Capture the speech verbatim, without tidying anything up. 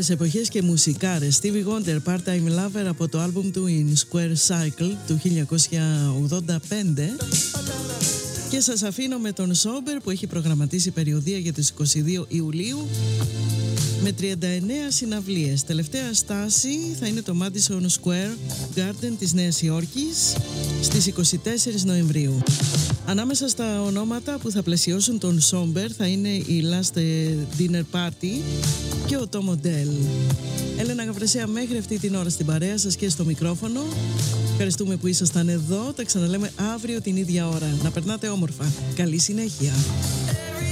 Άλλες εποχές και μουσικάρες. Stevie Wonder, Part-Time Lover, από το άλμπουμ του In Square Cycle του χίλια εννιακόσια ογδόντα πέντε. Και σας αφήνω με τον Sober, που έχει προγραμματίσει περιοδεία για τις είκοσι δύο Ιουλίου με τριάντα εννέα συναυλίες. Τελευταία στάση θα είναι το Madison Square Garden της Νέας Υόρκης στις είκοσι τέσσερις Νοεμβρίου. Ανάμεσα στα ονόματα που θα πλαισιώσουν τον Somber θα είναι η Last Dinner Party και ο Tom Odell. Έλενα Γαβρεσέα μέχρι αυτή την ώρα στην παρέα σας και στο μικρόφωνο. Ευχαριστούμε που ήσασταν εδώ. Τα ξαναλέμε αύριο την ίδια ώρα. Να περνάτε όμορφα. Καλή συνέχεια.